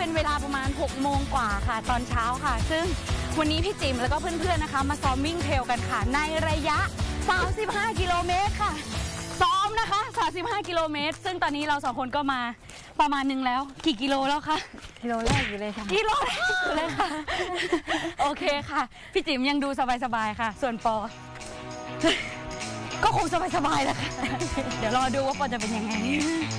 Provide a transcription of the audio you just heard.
เป็นเวลาประมาณ6 โมงกว่าค่ะตอนเช้าค่ะซึ่งวันนี้พี่จิ๋มแล้วก็เพื่อนๆนะคะมาซ้อมวิ่งเทรลกันค่ะในระยะ35 กิโลเมตรค่ะซ้อมนะคะ35 กิโลเมตรซึ่งตอนนี้เรา2 คนก็มาประมาณนึงแล้วกี่กิโลแล้วคะกิโลแรกอยู่เลยค่ะกิโลแรกอยู่เลยค่ะโอเคค่ะพี่จิ๋มยังดูสบายๆค่ะส่วนปอก็คงสบายๆแหละค่ะเดี๋ยวรอดูว่าปอจะเป็นยังไง